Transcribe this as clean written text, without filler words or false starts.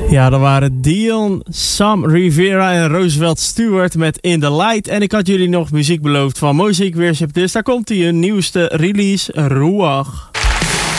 Ja, dat waren Dion, Sam Rivera en Roosevelt Stewart met In The Light. En ik had jullie nog muziek beloofd van Mosaic Worship, dus daar komt hij, hun nieuwste release, Ruach.